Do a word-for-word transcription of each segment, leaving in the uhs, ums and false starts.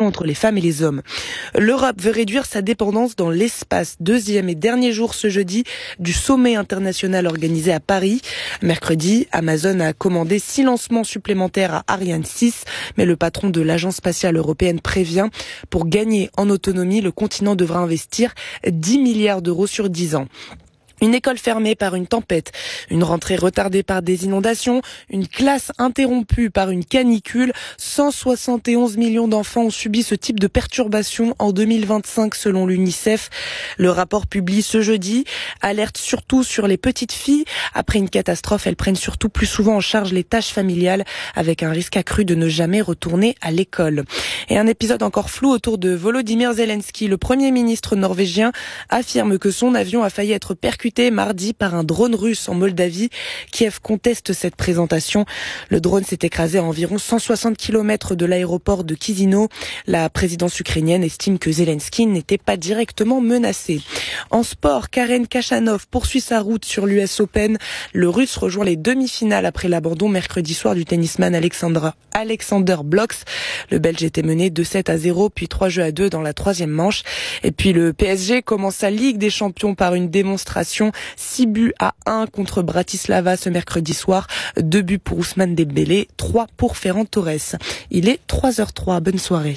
entre les femmes et les hommes. L'Europe veut réduire sa dépendance dans l'espace. Deuxième et dernier jour ce jeudi du sommet international organisé à Paris. Mercredi, Amazon a commandé six lancements supplémentaires à Ariane six, mais le patron de l'agence spatiale européenne prévient, pour gagner en autonomie, le continent devra investir dix milliards d'euros sur dix ans. Une école fermée par une tempête, une rentrée retardée par des inondations, une classe interrompue par une canicule. cent soixante et onze millions d'enfants ont subi ce type de perturbation en deux mille vingt-cinq selon l'UNICEF. Le rapport publié ce jeudi alerte surtout sur les petites filles. Après une catastrophe, elles prennent surtout plus souvent en charge les tâches familiales avec un risque accru de ne jamais retourner à l'école. Et un épisode encore flou autour de Volodymyr Zelensky. Le Premier ministre norvégien affirme que son avion a failli être percuté mardi par un drone russe en Moldavie. Kiev conteste cette présentation. Le drone s'est écrasé à environ cent soixante kilomètres de l'aéroport de Chisinau. La présidence ukrainienne estime que Zelensky n'était pas directement menacé. En sport, Karen Khachanov poursuit sa route sur l'U S Open. Le Russe rejoint les demi-finales après l'abandon mercredi soir du tennisman Alexandra, Alexander Blocks. Le Belge était mené deux sept à zéro, puis trois jeux à deux dans la troisième manche. Et puis le P S G commence sa Ligue des Champions par une démonstration. six buts à un contre Bratislava ce mercredi soir. deux buts pour Ousmane Dembélé, trois pour Ferran Torres. Il est trois heures zéro trois. Bonne soirée.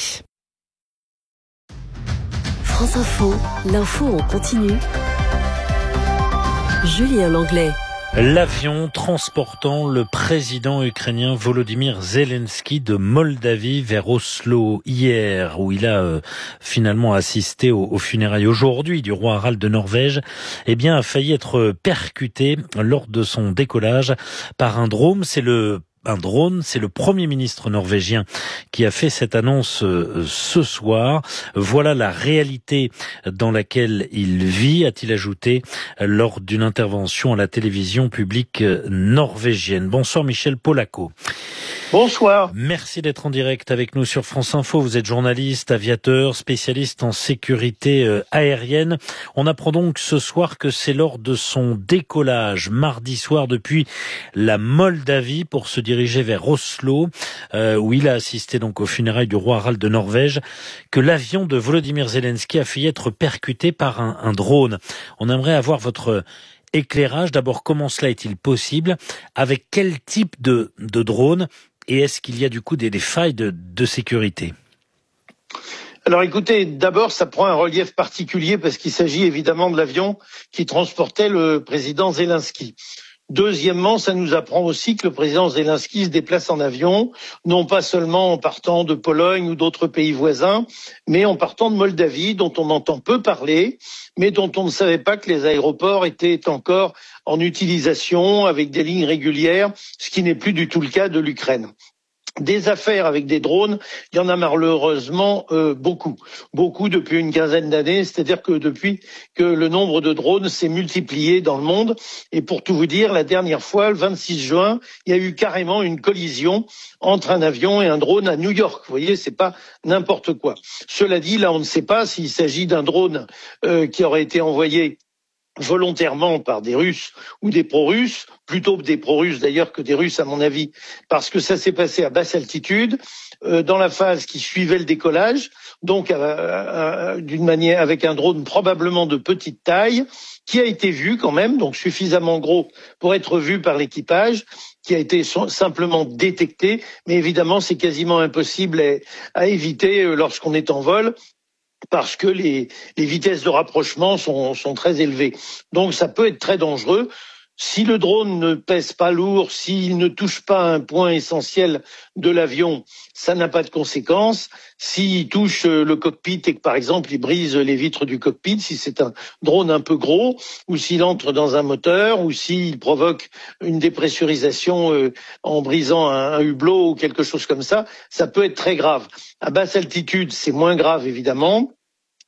France Info, l'info en continu. Julien Langlais. L'avion transportant le président ukrainien Volodymyr Zelensky de Moldavie vers Oslo hier, où il a euh, finalement assisté aux, aux funérailles aujourd'hui du roi Harald de Norvège, eh bien a failli être percuté lors de son décollage par un drone. C'est le Un drone, c'est le Premier ministre norvégien qui a fait cette annonce euh, ce soir. Voilà la réalité dans laquelle il vit, a-t-il ajouté lors d'une intervention à la télévision publique norvégienne. Bonsoir Michel Polaco. Bonsoir. Merci d'être en direct avec nous sur France Info. Vous êtes journaliste, aviateur, spécialiste en sécurité euh, aérienne. On apprend donc ce soir que c'est lors de son décollage mardi soir depuis la Moldavie pour se diriger vers Oslo, euh, où il a assisté donc aux funérailles du roi Harald de Norvège, que l'avion de Volodymyr Zelensky a failli être percuté par un, un drone. On aimerait avoir votre éclairage. D'abord, comment cela est-il possible? Avec quel type de, de drone? Et est-ce qu'il y a du coup des, des failles de, de sécurité? Alors écoutez, d'abord ça prend un relief particulier parce qu'il s'agit évidemment de l'avion qui transportait le président Zelensky. Deuxièmement, ça nous apprend aussi que le président Zelensky se déplace en avion, non pas seulement en partant de Pologne ou d'autres pays voisins, mais en partant de Moldavie, dont on entend peu parler, mais dont on ne savait pas que les aéroports étaient encore en utilisation avec des lignes régulières, ce qui n'est plus du tout le cas de l'Ukraine. Des affaires avec des drones, il y en a malheureusement euh, beaucoup, beaucoup depuis une quinzaine d'années, c'est-à-dire que depuis que le nombre de drones s'est multiplié dans le monde. Et pour tout vous dire, la dernière fois, le vingt-six juin, il y a eu carrément une collision entre un avion et un drone à New York. Vous voyez, c'est pas n'importe quoi. Cela dit, là, on ne sait pas s'il s'agit d'un drone euh, qui aurait été envoyé volontairement par des Russes ou des pro-Russes, plutôt des pro-Russes d'ailleurs que des Russes à mon avis, parce que ça s'est passé à basse altitude, euh, dans la phase qui suivait le décollage, donc euh, euh, d'une manière avec un drone probablement de petite taille, qui a été vu quand même, donc suffisamment gros pour être vu par l'équipage, qui a été simplement détecté, mais évidemment c'est quasiment impossible à, à éviter lorsqu'on est en vol, parce que les, les vitesses de rapprochement sont, sont très élevées. Donc ça peut être très dangereux. Si le drone ne pèse pas lourd, s'il ne touche pas un point essentiel de l'avion, ça n'a pas de conséquences. S'il touche le cockpit et que, par exemple, il brise les vitres du cockpit, si c'est un drone un peu gros, ou s'il entre dans un moteur, ou s'il provoque une dépressurisation euh, en brisant un, un hublot ou quelque chose comme ça, ça peut être très grave. À basse altitude, c'est moins grave, évidemment.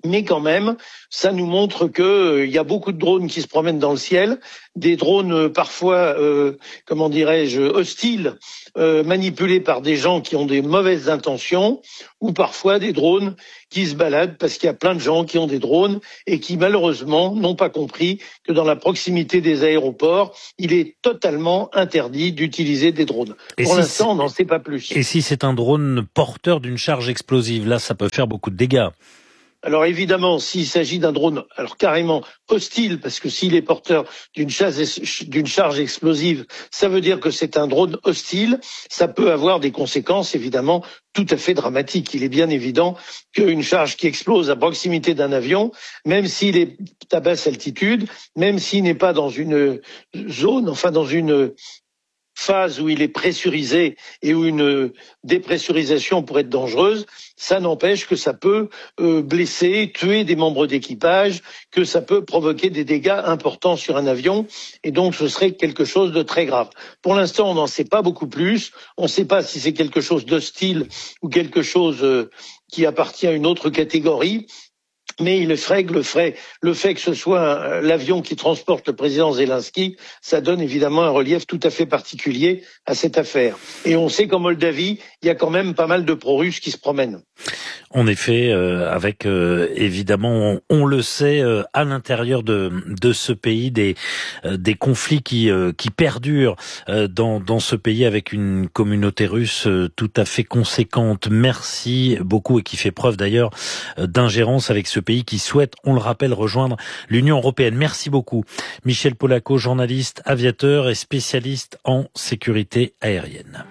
Mais quand même, ça nous montre que euh, il y a beaucoup de drones qui se promènent dans le ciel, des drones euh, parfois, euh, comment dirais-je, hostiles, euh, manipulés par des gens qui ont des mauvaises intentions, ou parfois des drones qui se baladent parce qu'il y a plein de gens qui ont des drones et qui malheureusement n'ont pas compris que dans la proximité des aéroports, il est totalement interdit d'utiliser des drones. Et Pour si l'instant, on n'en sait pas plus. Et si c'est un drone porteur d'une charge explosive, là, ça peut faire beaucoup de dégâts. Alors évidemment, s'il s'agit d'un drone, alors carrément hostile, parce que s'il est porteur d'une charge, d'une charge explosive, ça veut dire que c'est un drone hostile. Ça peut avoir des conséquences évidemment tout à fait dramatiques. Il est bien évident qu'une charge qui explose à proximité d'un avion, même s'il est à basse altitude, même s'il n'est pas dans une zone, enfin dans une phase où il est pressurisé et où une dépressurisation pourrait être dangereuse, ça n'empêche que ça peut euh, blesser, tuer des membres d'équipage, que ça peut provoquer des dégâts importants sur un avion, et donc ce serait quelque chose de très grave. Pour l'instant, on n'en sait pas beaucoup plus. On ne sait pas si c'est quelque chose d'hostile ou quelque chose euh, qui appartient à une autre catégorie. Mais il est vrai que le fait, le fait que ce soit l'avion qui transporte le président Zelensky, ça donne évidemment un relief tout à fait particulier à cette affaire. Et on sait qu'en Moldavie, il y a quand même pas mal de pro-russes qui se promènent. En effet, euh, avec euh, évidemment, on, on le sait, euh, à l'intérieur de de ce pays, des euh, des conflits qui euh, qui perdurent euh, dans dans ce pays avec une communauté russe euh, tout à fait conséquente. Merci beaucoup, et qui fait preuve d'ailleurs euh, d'ingérence avec ce pays qui souhaite, on le rappelle, rejoindre l'Union européenne. Merci beaucoup, Michel Polaco, journaliste, aviateur et spécialiste en sécurité aérienne.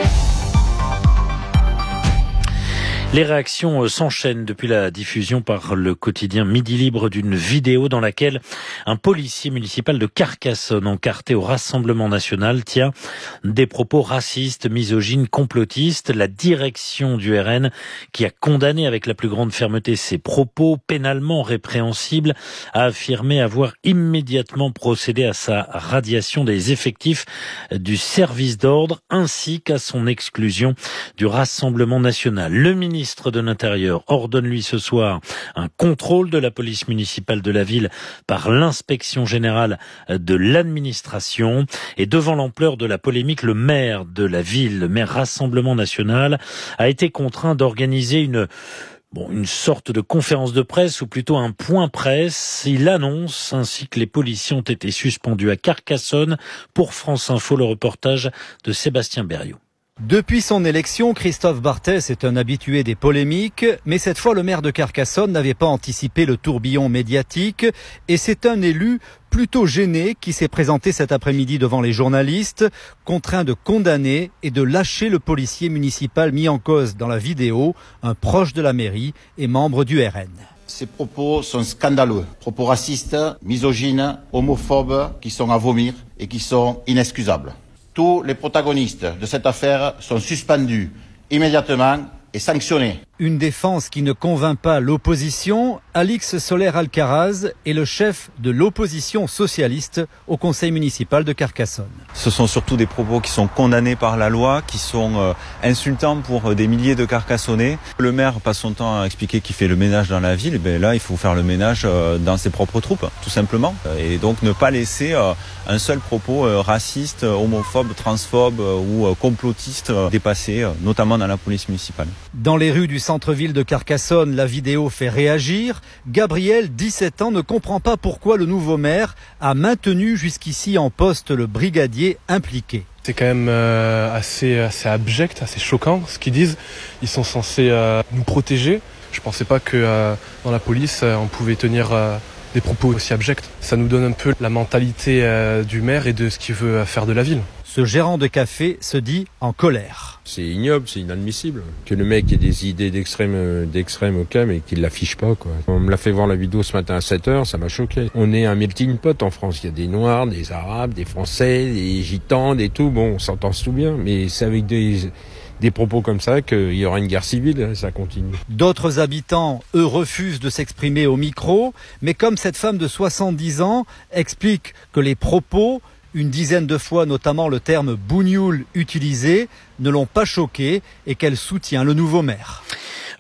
Les réactions s'enchaînent depuis la diffusion par le quotidien Midi Libre d'une vidéo dans laquelle un policier municipal de Carcassonne, encarté au Rassemblement national, tient des propos racistes, misogynes, complotistes. La direction du R N, qui a condamné avec la plus grande fermeté ces propos pénalement répréhensibles, a affirmé avoir immédiatement procédé à sa radiation des effectifs du service d'ordre ainsi qu'à son exclusion du Rassemblement national. Le ministre Le ministre de l'Intérieur ordonne lui ce soir un contrôle de la police municipale de la ville par l'inspection générale de l'administration. Et devant l'ampleur de la polémique, le maire de la ville, le maire Rassemblement national, a été contraint d'organiser une Bon, une sorte de conférence de presse, ou plutôt un point presse. Il annonce ainsi que les policiers ont été suspendus à Carcassonne. Pour France Info, le reportage de Sébastien Berriot. Depuis son élection, Christophe Barthès est un habitué des polémiques, mais cette fois le maire de Carcassonne n'avait pas anticipé le tourbillon médiatique, et c'est un élu plutôt gêné qui s'est présenté cet après-midi devant les journalistes, contraint de condamner et de lâcher le policier municipal mis en cause dans la vidéo, un proche de la mairie et membre du R N. Ces propos sont scandaleux, propos racistes, misogynes, homophobes, qui sont à vomir et qui sont inexcusables. Tous les protagonistes de cette affaire sont suspendus immédiatement et sanctionnés. Une défense qui ne convainc pas l'opposition. Alix Soler-Alcaraz est le chef de l'opposition socialiste au conseil municipal de Carcassonne. Ce sont surtout des propos qui sont condamnés par la loi, qui sont euh, insultants pour des milliers de Carcassonnais. Le maire passe son temps à expliquer qu'il fait le ménage dans la ville. Et bien là, il faut faire le ménage euh, dans ses propres troupes, tout simplement. Et donc ne pas laisser euh, un seul propos euh, raciste, homophobe, transphobe euh, ou euh, complotiste euh, dépasser, euh, notamment dans la police municipale. Dans les rues du centre-ville de Carcassonne, la vidéo fait réagir. Gabriel, dix-sept ans, ne comprend pas pourquoi le nouveau maire a maintenu jusqu'ici en poste le brigadier impliqué. C'est quand même euh, assez, assez abject, assez choquant ce qu'ils disent. Ils sont censés euh, nous protéger. Je ne pensais pas que euh, dans la police, euh, on pouvait tenir euh, des propos aussi abjects. Ça nous donne un peu la mentalité euh, du maire et de ce qu'il veut faire de la ville. Ce gérant de café se dit en colère. C'est ignoble, c'est inadmissible. Que le mec ait des idées d'extrême, d'extrême au cas, mais qu'il l'affiche pas, quoi. On me l'a fait voir la vidéo ce matin à sept heures, ça m'a choqué. On est un melting pot en France. Il y a des Noirs, des Arabes, des Français, des Gitans, des tout. Bon, on s'entend tout bien, mais c'est avec des... des propos comme ça qu'il y aura une guerre civile, ça continue. D'autres habitants, eux, refusent de s'exprimer au micro, mais comme cette femme de soixante-dix ans explique que les propos, une dizaine de fois notamment le terme bougnoul utilisé, ne l'ont pas choquée et qu'elle soutient le nouveau maire.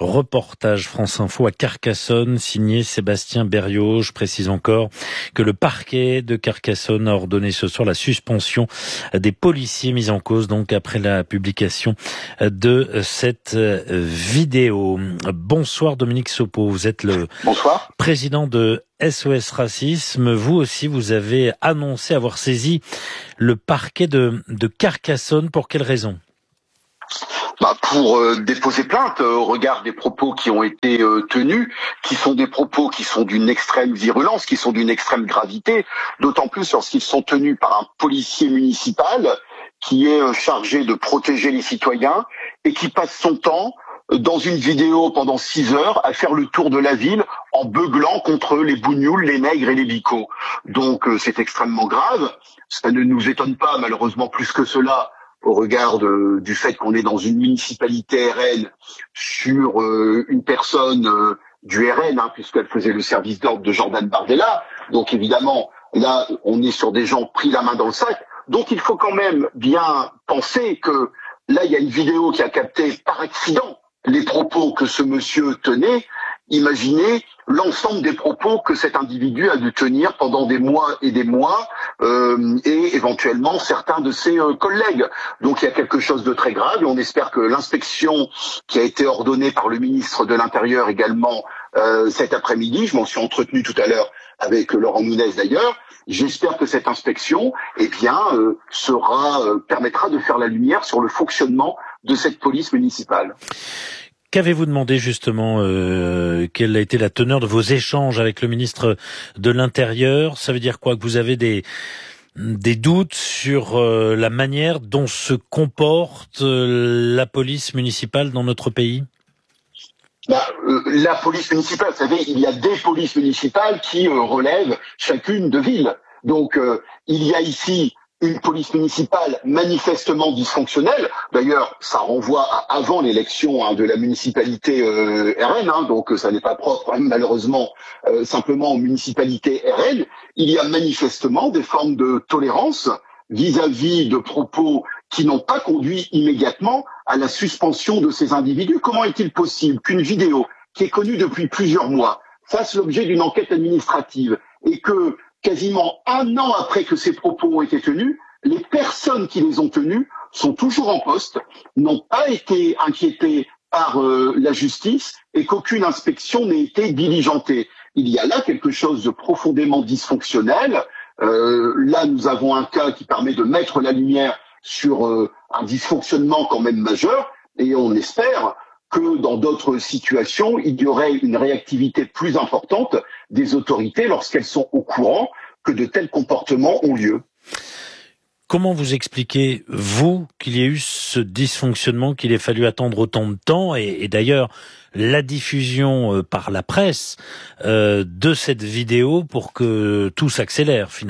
Reportage France Info à Carcassonne, signé Sébastien Berriot. Je précise encore que le parquet de Carcassonne a ordonné ce soir la suspension des policiers mis en cause donc après la publication de cette vidéo. Bonsoir Dominique Sopo, vous êtes le Bonsoir. président de S O S Racisme. Vous aussi, vous avez annoncé avoir saisi le parquet de, de Carcassonne. Pour quelle raison ? Bah pour euh, déposer plainte euh, au regard des propos qui ont été euh, tenus, qui sont des propos qui sont d'une extrême virulence, qui sont d'une extrême gravité, d'autant plus lorsqu'ils sont tenus par un policier municipal qui est euh, chargé de protéger les citoyens et qui passe son temps euh, dans une vidéo pendant six heures à faire le tour de la ville en beuglant contre les bougnoules, les nègres et les bicots. Donc euh, c'est extrêmement grave. Ça ne nous étonne pas malheureusement plus que cela au regard de, du fait qu'on est dans une municipalité R N sur euh, une personne euh, du R N, hein, puisqu'elle faisait le service d'ordre de Jordan Bardella. Donc évidemment, là, on est sur des gens pris la main dans le sac. Donc il faut quand même bien penser que là, il y a une vidéo qui a capté par accident les propos que ce monsieur tenait. Imaginez l'ensemble des propos que cet individu a dû tenir pendant des mois et des mois, euh, et éventuellement certains de ses euh, collègues. Donc il y a quelque chose de très grave et on espère que l'inspection qui a été ordonnée par le ministre de l'Intérieur également euh, cet après-midi, je m'en suis entretenu tout à l'heure avec Laurent Nunez d'ailleurs, j'espère que cette inspection eh bien, euh, sera, euh, permettra de faire la lumière sur le fonctionnement de cette police municipale. Qu'avez-vous demandé justement euh, Quelle a été la teneur de vos échanges avec le ministre de l'Intérieur ? Ça veut dire quoi ? Que vous avez des des doutes sur euh, la manière dont se comporte euh, la police municipale dans notre pays ? Bah, euh, la police municipale, vous savez, il y a des polices municipales qui euh, relèvent chacune de villes. Donc euh, il y a ici une police municipale manifestement dysfonctionnelle. D'ailleurs, ça renvoie à avant l'élection hein, de la municipalité euh, R N, hein, donc ça n'est pas propre, hein, malheureusement, euh, simplement aux municipalités R N. Il y a manifestement des formes de tolérance vis-à-vis de propos qui n'ont pas conduit immédiatement à la suspension de ces individus. Comment est-il possible qu'une vidéo qui est connue depuis plusieurs mois fasse l'objet d'une enquête administrative et que quasiment un an après que ces propos ont été tenus, les personnes qui les ont tenus sont toujours en poste, n'ont pas été inquiétées par euh, la justice et qu'aucune inspection n'ait été diligentée. Il y a là quelque chose de profondément dysfonctionnel. Euh, là, nous avons un cas qui permet de mettre la lumière sur euh, un dysfonctionnement quand même majeur et on espère que dans d'autres situations, il y aurait une réactivité plus importante des autorités lorsqu'elles sont au courant que de tels comportements ont lieu. Comment vous expliquez, vous, qu'il y ait eu ce dysfonctionnement, qu'il ait fallu attendre autant de temps et, et d'ailleurs la diffusion euh, par la presse euh, de cette vidéo pour que tout s'accélère finalement ?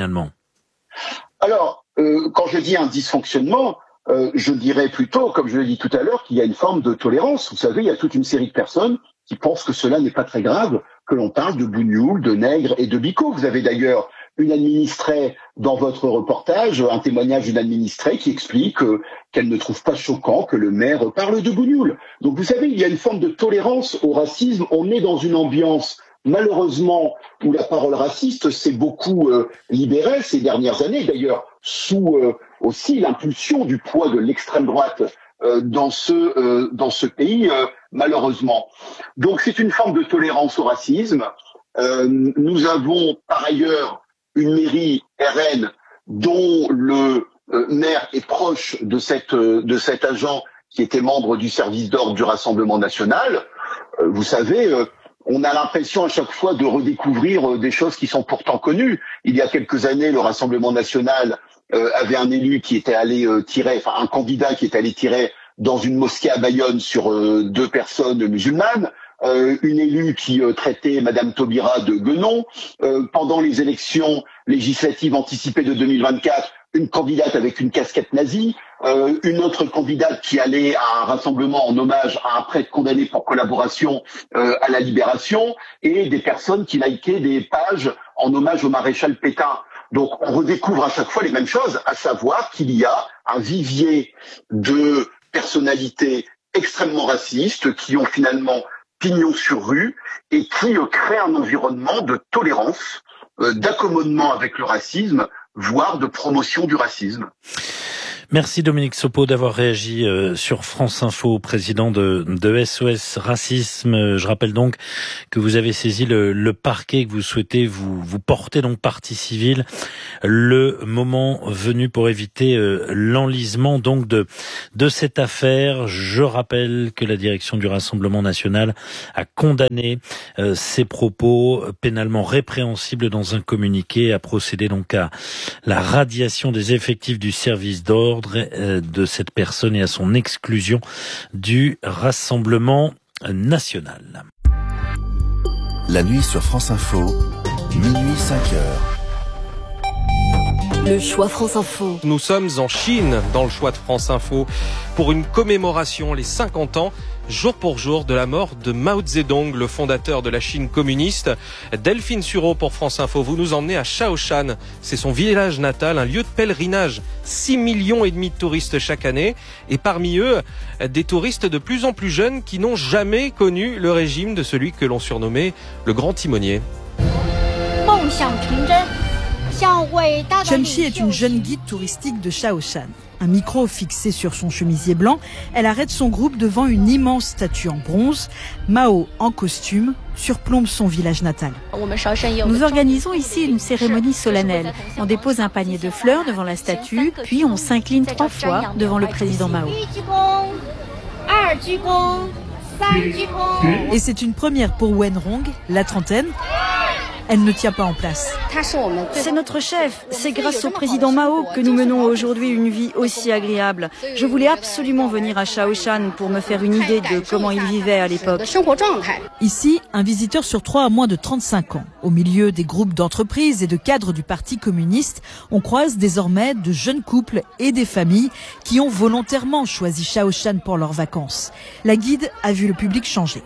Alors, euh, quand je dis un dysfonctionnement, Euh, je dirais plutôt, comme je l'ai dit tout à l'heure, qu'il y a une forme de tolérance. Vous savez, il y a toute une série de personnes qui pensent que cela n'est pas très grave, que l'on parle de bougnoules, de nègres et de bicots. Vous avez d'ailleurs une administrée dans votre reportage, un témoignage d'une administrée qui explique euh, qu'elle ne trouve pas choquant que le maire parle de bougnoules. Donc vous savez, il y a une forme de tolérance au racisme. On est dans une ambiance malheureusement où la parole raciste s'est beaucoup euh, libérée ces dernières années, d'ailleurs sous euh, aussi l'impulsion du poids de l'extrême droite euh, dans ce euh, dans ce pays, euh, malheureusement. Donc c'est une forme de tolérance au racisme. Euh, nous avons par ailleurs une mairie R N dont le euh, maire est proche de cette euh, de cet agent qui était membre du service d'ordre du Rassemblement national. Euh, vous savez. Euh, On a l'impression à chaque fois de redécouvrir des choses qui sont pourtant connues. Il y a quelques années, le Rassemblement national euh, avait un élu qui était allé euh, tirer, enfin un candidat qui est allé tirer dans une mosquée à Bayonne sur euh, deux personnes musulmanes. Euh, une élue qui euh, traitait Madame Taubira de guenon. Euh, pendant les élections législatives anticipées de deux mille vingt-quatre, une candidate avec une casquette nazie. Euh, une autre candidate qui allait à un rassemblement en hommage à un prêtre condamné pour collaboration euh, à la Libération, et des personnes qui likaient des pages en hommage au maréchal Pétain. Donc on redécouvre à chaque fois les mêmes choses, à savoir qu'il y a un vivier de personnalités extrêmement racistes qui ont finalement pignon sur rue et qui euh, crée un environnement de tolérance, euh, d'accommodement avec le racisme, voire de promotion du racisme. Merci Dominique Sopo d'avoir réagi euh, sur France Info, président de, de S O S Racisme. Je rappelle donc que vous avez saisi le, le parquet, que vous souhaitez vous, vous porter donc partie civile, le moment venu pour éviter euh, l'enlisement donc de, de cette affaire. Je rappelle que la direction du Rassemblement national a condamné euh, ces propos pénalement répréhensibles dans un communiqué, a procédé donc à la radiation des effectifs du service d'ordre de cette personne et à son exclusion du Rassemblement national. La nuit sur France Info, minuit cinq heures. Le choix France Info. Nous sommes en Chine dans le choix de France Info pour une commémoration, les cinquante ans, jour pour jour, de la mort de Mao Zedong, le fondateur de la Chine communiste. Delphine Sureau pour France Info, vous nous emmenez à Shaoshan. C'est son village natal, un lieu de pèlerinage. six millions et demi de touristes chaque année. Et parmi eux, des touristes de plus en plus jeunes qui n'ont jamais connu le régime de celui que l'on surnommait le grand timonier. Chen Shi est une jeune guide touristique de Shaoshan. Un micro fixé sur son chemisier blanc, elle arrête son groupe devant une immense statue en bronze. Mao, en costume, surplombe son village natal. Nous organisons ici une cérémonie solennelle. On dépose un panier de fleurs devant la statue, puis on s'incline trois fois devant le président Mao. Et c'est une première pour Wen Rong, la trentaine. Elle ne tient pas en place. C'est notre chef. C'est grâce au président Mao que nous menons aujourd'hui une vie aussi agréable. Je voulais absolument venir à Shaoshan pour me faire une idée de comment il vivait à l'époque. Ici, un visiteur sur trois a moins de trente-cinq ans. Au milieu des groupes d'entreprises et de cadres du Parti communiste, on croise désormais de jeunes couples et des familles qui ont volontairement choisi Shaoshan pour leurs vacances. La guide a vu le public changer.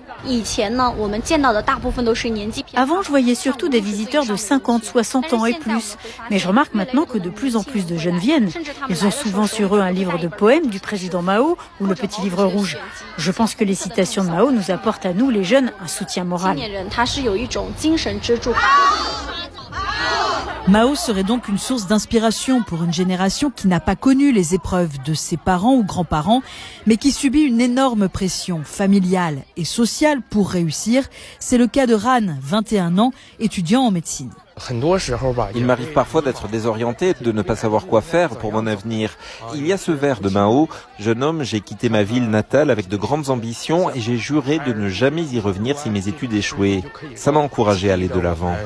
Avant, je voyais surtout des visiteurs de cinquante, soixante ans et plus. Mais je remarque maintenant que de plus en plus de jeunes viennent. Ils ont souvent sur eux un livre de poèmes du président Mao ou le petit livre rouge. Je pense que les citations de Mao nous apportent à nous, les jeunes, un soutien moral. Mao serait donc une source d'inspiration pour une génération qui n'a pas connu les épreuves de ses parents ou grands-parents, mais qui subit une énorme pression familiale et sociale pour réussir. C'est le cas de Ran, vingt et un ans, étudiant en médecine. Il m'arrive parfois d'être désorienté, de ne pas savoir quoi faire pour mon avenir. Il y a ce vers de Mao: jeune homme, j'ai quitté ma ville natale avec de grandes ambitions et j'ai juré de ne jamais y revenir si mes études échouaient. Ça m'a encouragé à aller de l'avant.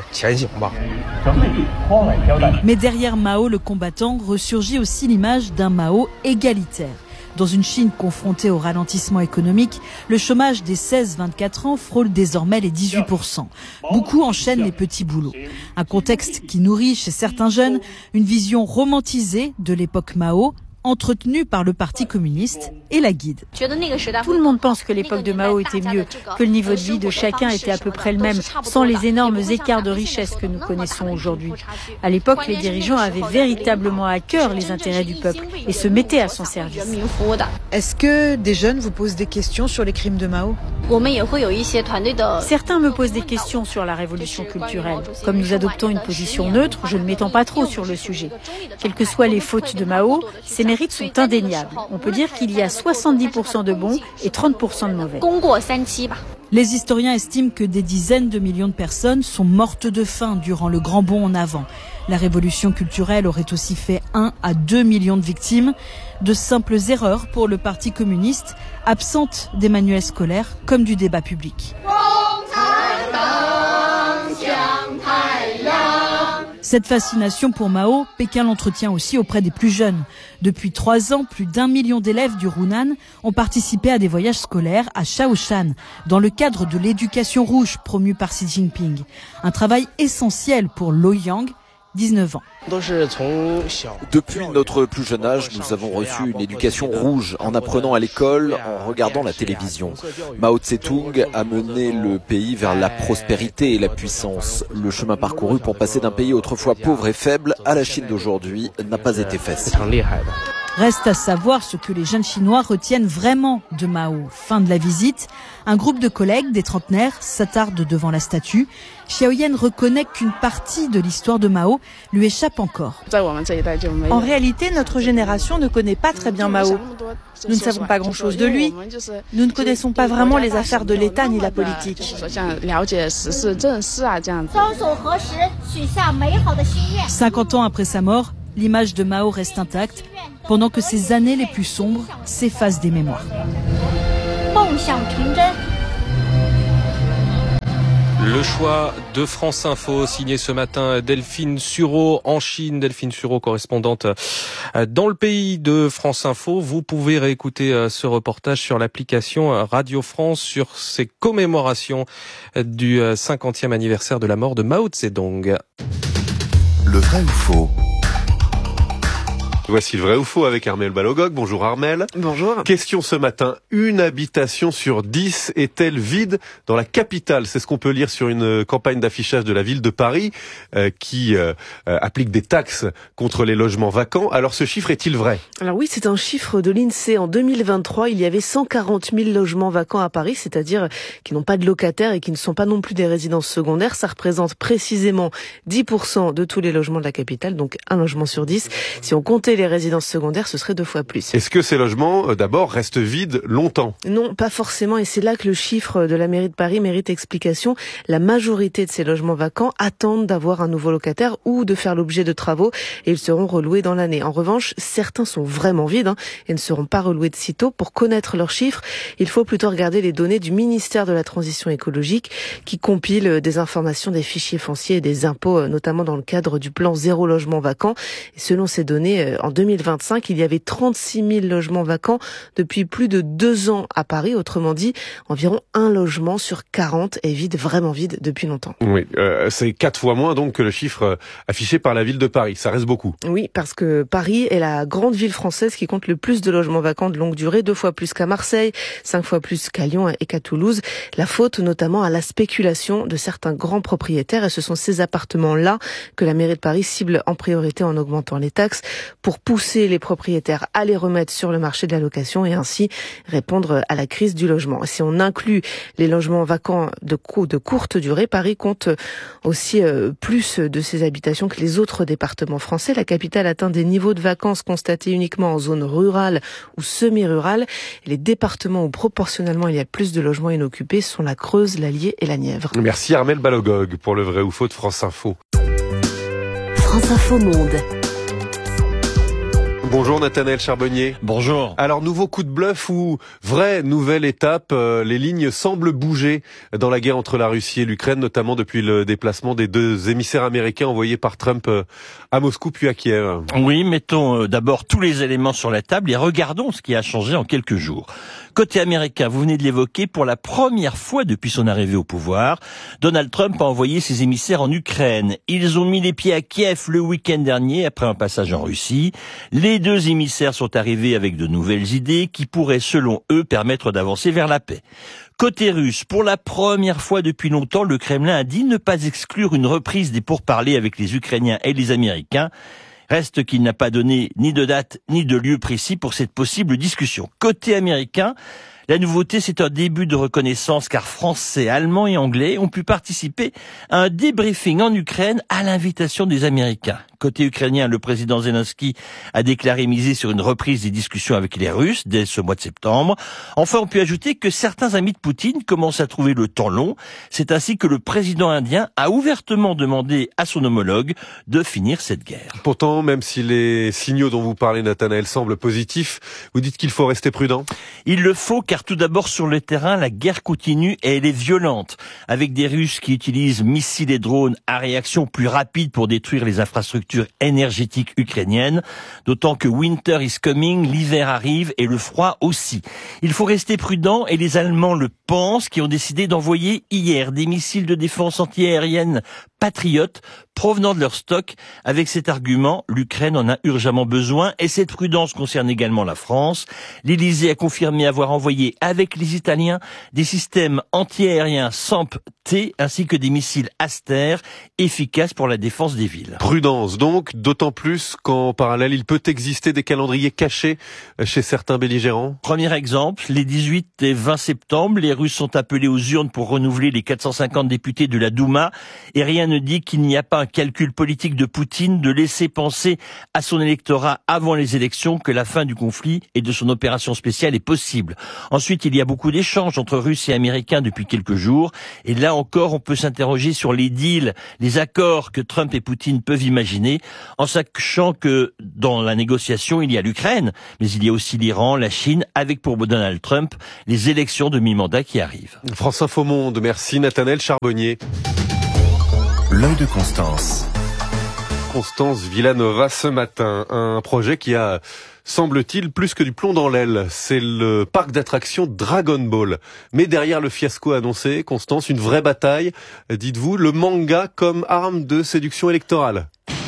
Mais derrière Mao, le combattant, ressurgit aussi l'image d'un Mao égalitaire. Dans une Chine confrontée au ralentissement économique, le chômage des seize à vingt-quatre ans frôle désormais les dix-huit pour cent. Beaucoup enchaînent les petits boulots. Un contexte qui nourrit chez certains jeunes une vision romantisée de l'époque Mao, entretenue par le Parti communiste et la guide. Tout le monde pense que l'époque de Mao était mieux, que le niveau de vie de chacun était à peu près le même, sans les énormes écarts de richesse que nous connaissons aujourd'hui. À l'époque, les dirigeants avaient véritablement à cœur les intérêts du peuple et se mettaient à son service. Est-ce que des jeunes vous posent des questions sur les crimes de Mao ? Certains me posent des questions sur la révolution culturelle. Comme nous adoptons une position neutre, je ne m'étends pas trop sur le sujet. Quelles que soient les fautes de Mao, ces mérites sont indéniables. On peut dire qu'il y a soixante-dix pour cent de bons et trente pour cent de mauvais. Les historiens estiment que des dizaines de millions de personnes sont mortes de faim durant le grand bond en avant. La révolution culturelle aurait aussi fait un à deux millions de victimes. De simples erreurs pour le Parti communiste, absente des manuels scolaires comme du débat public. Cette fascination pour Mao, Pékin l'entretient aussi auprès des plus jeunes. Depuis trois ans, plus d'un million d'élèves du Hunan ont participé à des voyages scolaires à Shaoshan, dans le cadre de l'éducation rouge promue par Xi Jinping. Un travail essentiel pour Lo Yang, dix-neuf ans. Depuis notre plus jeune âge, nous avons reçu une éducation rouge en apprenant à l'école, en regardant la télévision. Mao Tse-tung a mené le pays vers la prospérité et la puissance. Le chemin parcouru pour passer d'un pays autrefois pauvre et faible à la Chine d'aujourd'hui n'a pas été facile. Reste à savoir ce que les jeunes Chinois retiennent vraiment de Mao. Fin de la visite, un groupe de collègues, des trentenaires, s'attarde devant la statue. Xiaoyan reconnaît qu'une partie de l'histoire de Mao lui échappe encore. En réalité, notre génération ne connaît pas très bien Mao. Nous ne savons pas grand-chose de lui. Nous ne connaissons pas vraiment les affaires de l'État ni la politique. cinquante ans après sa mort, l'image de Mao reste intacte, pendant que ses années les plus sombres s'effacent des mémoires. Le choix de France Info, signé ce matin Delphine Sureau en Chine. Delphine Sureau, correspondante dans le pays de France Info. Vous pouvez réécouter ce reportage sur l'application Radio France sur ces commémorations du cinquantième anniversaire de la mort de Mao Zedong. Le vrai ou faux ? Voici le vrai ou faux avec Armelle Balogog. Bonjour Armelle. Bonjour. Question ce matin. Une habitation sur dix est-elle vide dans la capitale? C'est ce qu'on peut lire sur une campagne d'affichage de la ville de Paris euh, qui euh, applique des taxes contre les logements vacants. Alors ce chiffre est-il vrai? Alors oui, c'est un chiffre de l'INSEE. En deux mille vingt-trois, il y avait cent quarante mille logements vacants à Paris, c'est-à-dire qui n'ont pas de locataires et qui ne sont pas non plus des résidences secondaires. Ça représente précisément dix pour cent de tous les logements de la capitale, donc un logement sur dix. Si on comptait les résidences secondaires, ce serait deux fois plus. Est-ce que ces logements, euh, d'abord, restent vides longtemps? Non, pas forcément, et c'est là que le chiffre de la mairie de Paris mérite explication. La majorité de ces logements vacants attendent d'avoir un nouveau locataire ou de faire l'objet de travaux, et ils seront reloués dans l'année. En revanche, certains sont vraiment vides hein, et ne seront pas reloués de sitôt. Pour connaître leurs chiffres, il faut plutôt regarder les données du ministère de la Transition écologique qui compile des informations des fichiers fonciers et des impôts, notamment dans le cadre du plan zéro logement vacant. Et selon ces données, en deux mille vingt-cinq, il y avait trente-six mille logements vacants depuis plus de deux ans à Paris. Autrement dit, environ un logement sur quarante est vide, vraiment vide, depuis longtemps. Oui, euh, c'est quatre fois moins donc que le chiffre affiché par la ville de Paris. Ça reste beaucoup. Oui, parce que Paris est la grande ville française qui compte le plus de logements vacants de longue durée, deux fois plus qu'à Marseille, cinq fois plus qu'à Lyon et qu'à Toulouse. La faute notamment à la spéculation de certains grands propriétaires, et ce sont ces appartements-là que la mairie de Paris cible en priorité en augmentant les taxes pour pousser les propriétaires à les remettre sur le marché de la location et ainsi répondre à la crise du logement. Si on inclut les logements vacants de, co- de courte durée, Paris compte aussi euh, plus de ces habitations que les autres départements français. La capitale atteint des niveaux de vacances constatés uniquement en zone rurale ou semi-rurale. Les départements où proportionnellement il y a plus de logements inoccupés sont la Creuse, l'Allier et la Nièvre. Merci Armelle Balogog pour le vrai ou faux de France Info. France Info Monde. Bonjour Nathanaël Charbonnier. Bonjour. Alors nouveau coup de bluff ou vraie nouvelle étape, euh, les lignes semblent bouger dans la guerre entre la Russie et l'Ukraine, notamment depuis le déplacement des deux émissaires américains envoyés par Trump euh, à Moscou puis à Kiev. Oui, mettons euh, d'abord tous les éléments sur la table et regardons ce qui a changé en quelques jours. Côté américain, vous venez de l'évoquer, pour la première fois depuis son arrivée au pouvoir, Donald Trump a envoyé ses émissaires en Ukraine. Ils ont mis les pieds à Kiev le week-end dernier après un passage en Russie. Les deux émissaires sont arrivés avec de nouvelles idées qui pourraient, selon eux, permettre d'avancer vers la paix. Côté russe, pour la première fois depuis longtemps, le Kremlin a dit ne pas exclure une reprise des pourparlers avec les Ukrainiens et les Américains. Reste qu'il n'a pas donné ni de date ni de lieu précis pour cette possible discussion. Côté américain, la nouveauté, c'est un début de reconnaissance car Français, Allemands et Anglais ont pu participer à un débriefing en Ukraine à l'invitation des Américains. Côté ukrainien, le président Zelensky a déclaré miser sur une reprise des discussions avec les Russes dès ce mois de septembre. Enfin, on peut ajouter que certains amis de Poutine commencent à trouver le temps long. C'est ainsi que le président indien a ouvertement demandé à son homologue de finir cette guerre. Pourtant, même si les signaux dont vous parlez, Nathanaël, semblent positifs, vous dites qu'il faut rester prudent? Il le faut car tout d'abord sur le terrain, la guerre continue et elle est violente. Avec des Russes qui utilisent missiles et drones à réaction plus rapide pour détruire les infrastructures énergétiques ukrainiennes. D'autant que winter is coming, l'hiver arrive et le froid aussi. Il faut rester prudent et les Allemands le pensent, qui ont décidé d'envoyer hier des missiles de défense antiaérienne patriotes provenant de leur stock. Avec cet argument, l'Ukraine en a urgemment besoin et cette prudence concerne également la France. L'Élysée a confirmé avoir envoyé avec les Italiens des systèmes antiaériens S A M P T ainsi que des missiles Aster efficaces pour la défense des villes. Prudence donc, d'autant plus qu'en parallèle, il peut exister des calendriers cachés chez certains belligérants. Premier exemple, les dix-huit et vingt septembre, les Russes sont appelés aux urnes pour renouveler les quatre cent cinquante députés de la Douma et rien ne dit qu'il n'y a pas un calcul politique de Poutine de laisser penser à son électorat avant les élections que la fin du conflit et de son opération spéciale est possible. Ensuite, il y a beaucoup d'échanges entre Russes et Américains depuis quelques jours et là encore, on peut s'interroger sur les deals, les accords que Trump et Poutine peuvent imaginer en sachant que dans la négociation, il y a l'Ukraine, mais il y a aussi l'Iran, la Chine, avec pour Donald Trump les élections de mi-mandat qui arrivent. France Info Monde, merci Nathanaël Charbonnier. L'œil de Constance. Constance Villanova ce matin, un projet qui a, semble-t-il, plus que du plomb dans l'aile. C'est le parc d'attractions Dragon Ball. Mais derrière le fiasco annoncé, Constance, une vraie bataille, dites-vous, le manga comme arme de séduction électorale.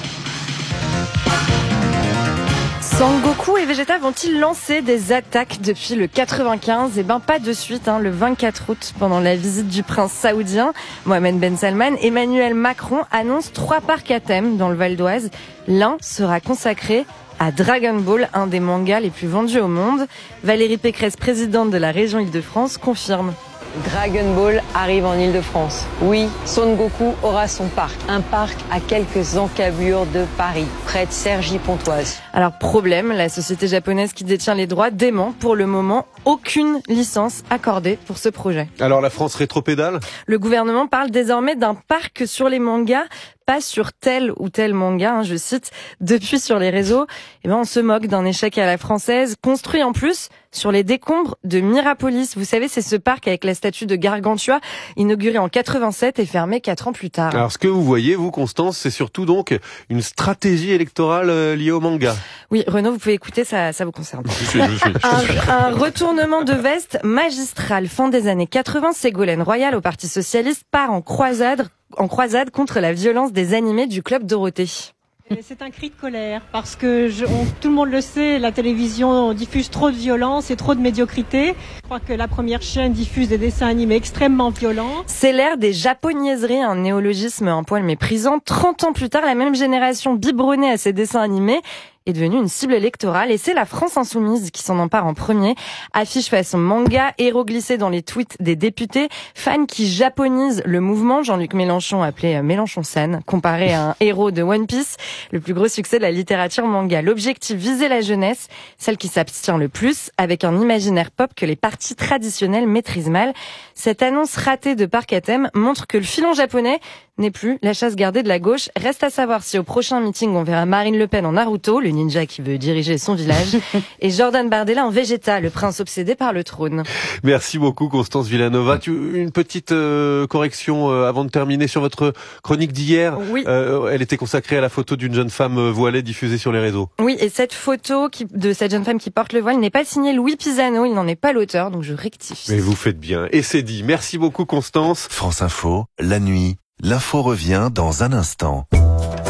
Sangoku et Vegeta vont-ils lancer des attaques depuis le quatre-vingt-quinze ? Eh ben pas de suite, hein, le vingt-quatre août, pendant la visite du prince saoudien Mohamed Ben Salman, Emmanuel Macron annonce trois parcs à thème dans le Val d'Oise. L'un sera consacré à Dragon Ball, un des mangas les plus vendus au monde. Valérie Pécresse, présidente de la région Île-de-France, confirme. Dragon Ball arrive en Île-de-France. Oui, Son Goku aura son parc. Un parc à quelques encablures de Paris, près de Cergy-Pontoise. Alors problème, la société japonaise qui détient les droits dément pour le moment aucune licence accordée pour ce projet. Alors la France rétropédale ? Le gouvernement parle désormais d'un parc sur les mangas, pas sur tel ou tel manga, hein, je cite. Depuis sur les réseaux, eh ben on se moque d'un échec à la française, construit en plus sur les décombres de Mirapolis. Vous savez, c'est ce parc avec la statue de Gargantua, inauguré en quatre-vingt-sept et fermé quatre ans plus tard. Alors ce que vous voyez, vous, Constance, c'est surtout donc une stratégie électorale euh, liée au manga. Oui, Renaud, vous pouvez écouter, ça, ça vous concerne. Je suis, je suis, je suis. Un, un retournement de veste magistral. Fin des années quatre-vingts, Ségolène Royal, au Parti Socialiste, part en croisade, en croisade contre la violence des animés du Club Dorothée. C'est un cri de colère parce que je, on, tout le monde le sait, la télévision diffuse trop de violence et trop de médiocrité. Je crois que la première chaîne diffuse des dessins animés extrêmement violents. C'est l'ère des japoniaiseries, un néologisme un poil méprisant. trente ans plus tard, la même génération biberonnée à ces dessins animés est devenue une cible électorale et c'est la France insoumise qui s'en empare en premier. Affiche façon manga, héros glissés dans les tweets des députés, fans qui japonisent le mouvement, Jean-Luc Mélenchon appelé Mélenchon-san, comparé à un héros de One Piece, le plus gros succès de la littérature manga. L'objectif, viser la jeunesse, celle qui s'abstient le plus, avec un imaginaire pop que les partis traditionnels maîtrisent mal. Cette annonce ratée de parc à thème montre que le filon japonais n'est plus la chasse gardée de la gauche. Reste à savoir si au prochain meeting on verra Marine Le Pen en Naruto, le ninja qui veut diriger son village, et Jordan Bardella en Vegeta, le prince obsédé par le trône. Merci beaucoup Constance Villanova. Tu, une petite euh, correction euh, avant de terminer sur votre chronique d'hier. Oui. Euh, elle était consacrée à la photo d'une jeune femme voilée diffusée sur les réseaux. Oui, et cette photo qui, de cette jeune femme qui porte le voile n'est pas signée Louis Pisano, il n'en est pas l'auteur, donc je rectifie. Mais vous faites bien, et c'est dit. Merci beaucoup Constance. France Info, la nuit, l'info revient dans un instant.